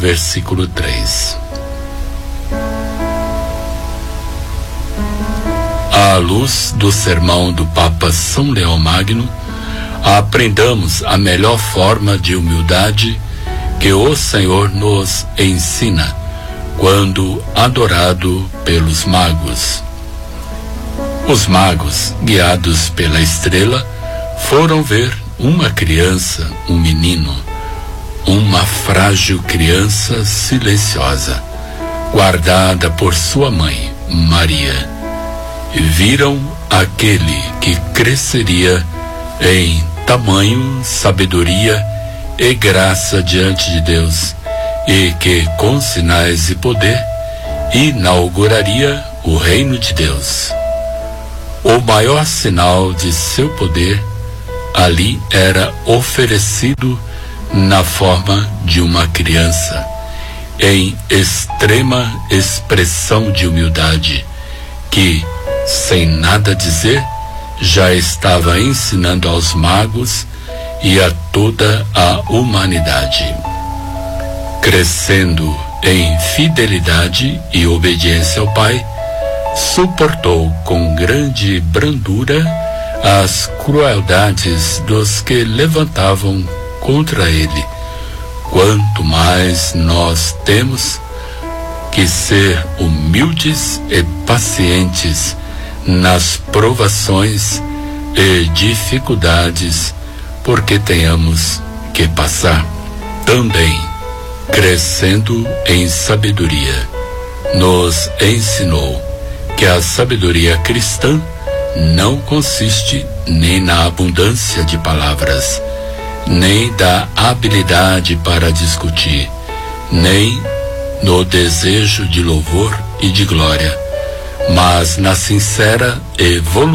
versículo 3. À luz do sermão do Papa São Leão Magno, aprendamos a melhor forma de humildade que o Senhor nos ensina quando adorado pelos magos. Os magos, guiados pela estrela, foram ver uma criança, um menino, uma frágil criança silenciosa, guardada por sua mãe, Maria. E viram aquele que cresceria em tamanho, sabedoria e graça diante de Deus, e que com sinais e poder inauguraria o reino de Deus. O maior sinal de seu poder ali era oferecido na forma de uma criança, em extrema expressão de humildade, que, sem nada dizer, já estava ensinando aos magos e a toda a humanidade. Crescendo em fidelidade e obediência ao Pai, suportou com grande brandura as crueldades dos que levantavam contra ele. Quanto mais nós temos que ser humildes e pacientes nas provações e dificuldades porque tenhamos que passar. Também, crescendo em sabedoria, nos ensinou que a sabedoria cristã não consiste nem na abundância de palavras, nem da habilidade para discutir, nem no desejo de louvor e de glória, mas na sincera e voluntária